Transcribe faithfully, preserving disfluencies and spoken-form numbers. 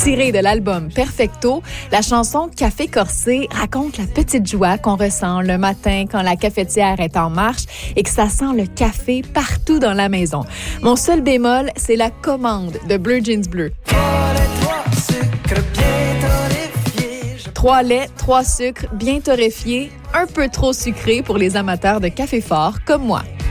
Tirée de l'album Perfecto, la chanson Café Corsé raconte la petite joie qu'on ressent le matin quand la cafetière est en marche et que ça sent le café partout dans la maison. Mon seul bémol, c'est la commande de Bleu Jeans Bleu. Trois laits, trois sucres bien torréfiés, un peu trop sucrés pour les amateurs de café fort comme moi.